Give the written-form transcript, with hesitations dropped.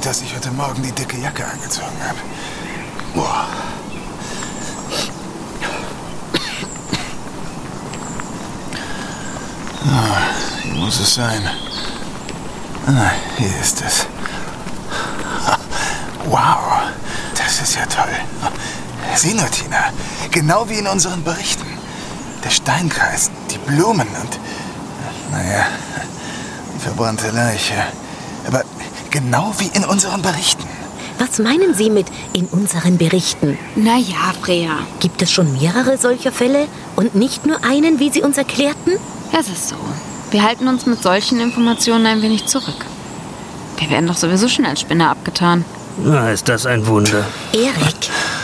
dass ich heute Morgen die dicke Jacke angezogen habe. Boah. Hier muss es sein. Hier ist es. Wow, das ist ja toll. Sieh nur, Tina, genau wie in unseren Berichten. Der Steinkreis, die Blumen und, die verbrannte Leiche. Aber genau wie in unseren Berichten. Was meinen Sie mit in unseren Berichten? Naja, Freya. Gibt es schon mehrere solcher Fälle und nicht nur einen, wie Sie uns erklärten? Es ist so. Wir halten uns mit solchen Informationen ein wenig zurück. Wir werden doch sowieso schon als Spinner abgetan. Na, ist das ein Wunder. Erik,